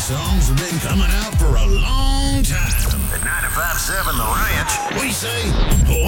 songs have been coming out for a long time. At 95.7 The Ranch, We say,